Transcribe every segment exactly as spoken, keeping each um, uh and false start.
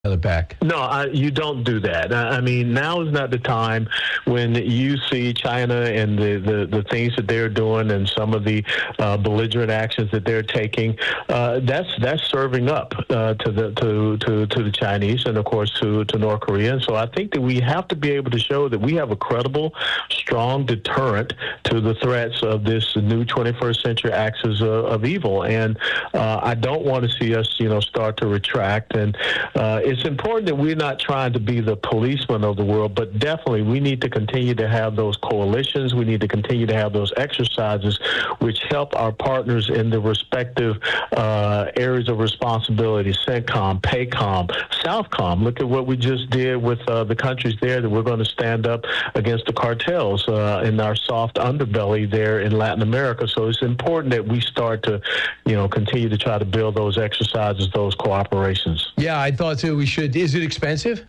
back. No, I, you don't do that. I, I mean, now is not the time when you see China and the, the, the things that they're doing and some of the uh, belligerent actions that they're taking. Uh, that's that's serving up uh, to the to, to, to the Chinese and of course to, to North Korea. And so I think that we have to be able to show that we have a credible, strong deterrent to the threats of this new twenty-first century axis of, of evil. And uh, I don't want to see us, you know, start to retract. And uh, it's important that we're not trying to be the policeman of the world, but definitely we need to continue to have those coalitions. We need to continue to have those exercises which help our partners in the respective uh, areas of responsibility, CENTCOM, PACOM, SOUTHCOM. Look at what we just did with uh, the countries there that we're going to stand up against the cartels uh, in our soft underbelly there in Latin America. So it's important that we start to, you know, continue to try to build those exercises, those cooperations. Yeah, I thought too we should. Is it expensive?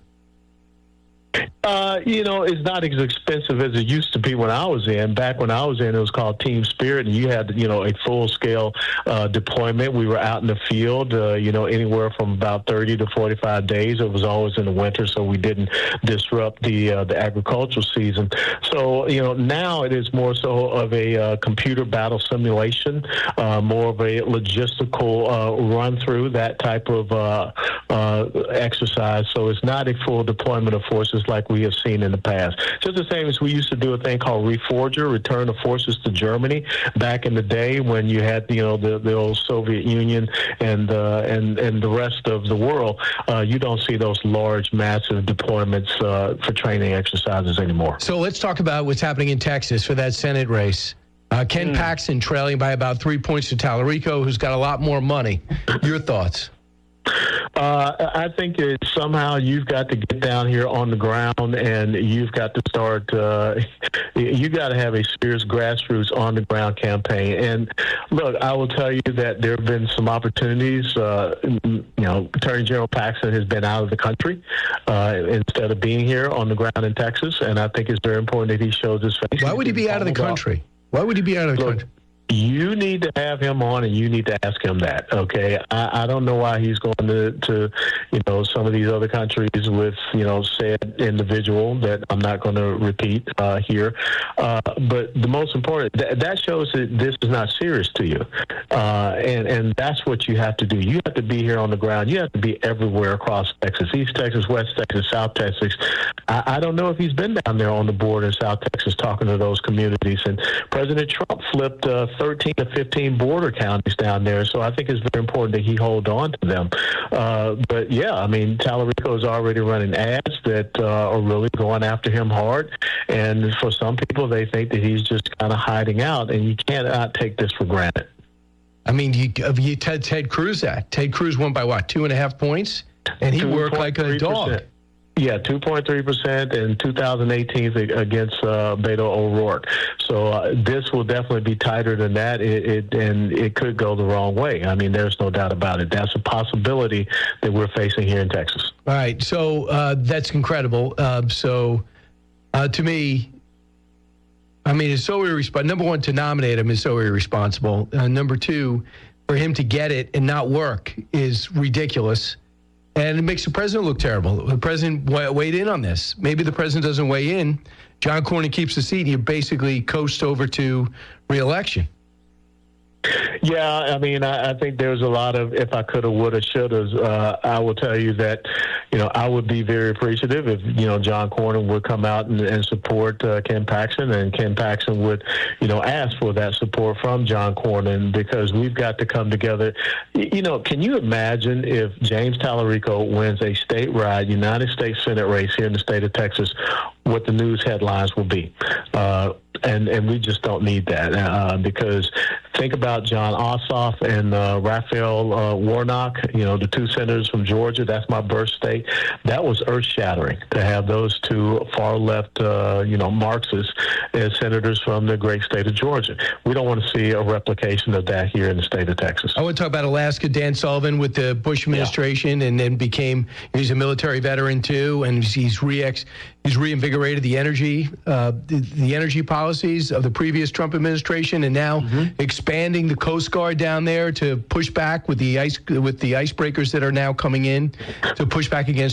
Uh, you know, it's not as expensive as it used to be when I was in. Back when I was in, it was called Team Spirit, and you had, you know, a full-scale uh, deployment. We were out in the field, uh, you know, anywhere from about thirty to forty-five days. It was always in the winter, so we didn't disrupt the uh, the agricultural season. So, you know, now it is more so of a uh, computer battle simulation, uh, more of a logistical uh, run-through, that type of uh, uh, exercise. So it's not a full deployment of forces like we have seen in the past. Just the same as we used to do a thing called Reforger, return of forces to Germany, back in the day when you had, you know, the, the old Soviet Union and uh, and and the rest of the world. Uh, you don't see those large, massive deployments uh, for training exercises anymore. So let's talk about what's happening in Texas for that Senate race. Uh, Ken mm. Paxton trailing by about three points to Tallarico, who's got a lot more money. Your thoughts? Uh, I think that somehow you've got to get down here on the ground, and you've got to start. Uh, you got to have a serious grassroots on the ground campaign. And look, I will tell you that there have been some opportunities. Uh, you know, Attorney General Paxton has been out of the country uh, instead of being here on the ground in Texas, and I think it's very important that he shows his face. Why would he be out of the country? Why would he be out of the look, country? You need to have him on, and you need to ask him that, okay? I, I don't know why he's going to, to, you know, some of these other countries with, you know, said individual that I'm not going to repeat uh, here. Uh, but the most important, th- that shows that this is not serious to you. Uh, and, and that's what you have to do. You have to be here on the ground. You have to be everywhere across Texas, East Texas, West Texas, South Texas. I, I don't know if he's been down there on the border in South Texas talking to those communities. And President Trump flipped uh, thirteen to fifteen border counties down there, so I think it's very important that he hold on to them. Uh, but yeah, I mean, Tallarico is already running ads that uh, are really going after him hard, and for some people, they think that he's just kind of hiding out, and you cannot take this for granted. I mean, you, you Ted, Ted Cruz act. Ted Cruz won by what, two and a half points? And he worked like a dog. Yeah, two point three percent in two thousand eighteen against uh, Beto O'Rourke. So uh, this will definitely be tighter than that, it, it, and it could go the wrong way. I mean, there's no doubt about it. That's a possibility that we're facing here in Texas. All right, so uh, that's incredible. Uh, so uh, to me, I mean, it's so irresponsible. Number one, to nominate him is so irresponsible. Uh, number two, for him to get it and not work is ridiculous. And it makes the president look terrible. The president weighed in on this. Maybe the president doesn't weigh in. John Cornyn keeps the seat, and you basically coast over to re-election. Yeah, I mean, I, I think there's a lot of if I coulda, woulda, shouldas. Uh, I will tell you that, you know, I would be very appreciative if, you know, John Cornyn would come out and, and support uh, Ken Paxton, and Ken Paxton would, you know, ask for that support from John Cornyn, because we've got to come together. You know, can you imagine if James Tallarico wins a statewide United States Senate race here in the state of Texas, what the news headlines will be? Uh, and, and we just don't need that uh, because think about John Ossoff and uh, Raphael uh, Warnock, you know, the two senators from Georgia. That's my birth state. That was earth-shattering to have those two far-left, uh, you know, Marxists as senators from the great state of Georgia. We don't want to see a replication of that here in the state of Texas. I want to talk about Alaska. Dan Sullivan with the Bush administration, yeah. and then became, he's a military veteran too, and he's re-ex, he's reinvigorated the energy, uh, the, the energy policies of the previous Trump administration, and now mm-hmm. expanded expanding the Coast Guard down there to push back with the ice with the icebreakers that are now coming in to push back against